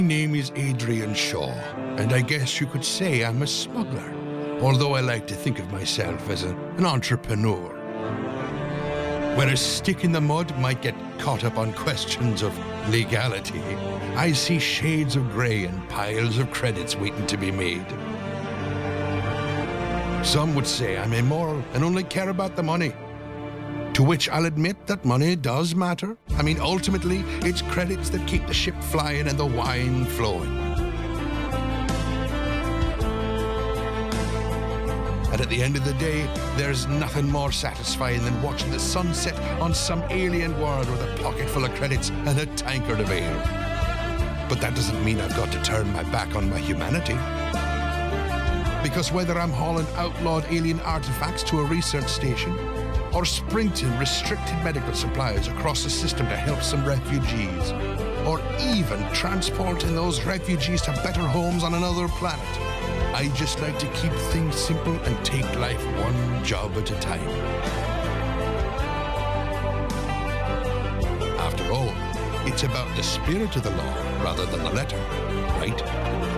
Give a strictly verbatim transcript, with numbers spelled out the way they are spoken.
My name is Adrian Shaw, and I guess you could say I'm a smuggler, although I like to think of myself as a, an entrepreneur. Where a stick in the mud might get caught up on questions of legality, I see shades of grey and piles of credits waiting to be made. Some would say I'm immoral and only care about the money. To which I'll admit that money does matter. I mean, ultimately, it's credits that keep the ship flying and the wine flowing. And at the end of the day, there's nothing more satisfying than watching the sun set on some alien world with a pocket full of credits and a tankard of ale. But that doesn't mean I've got to turn my back on my humanity. Because whether I'm hauling outlawed alien artifacts to a research station, or sprinting restricted medical supplies across the system to help some refugees, or even transporting those refugees to better homes on another planet, I just like to keep things simple and take life one job at a time. After all, it's about the spirit of the law rather than the letter, right?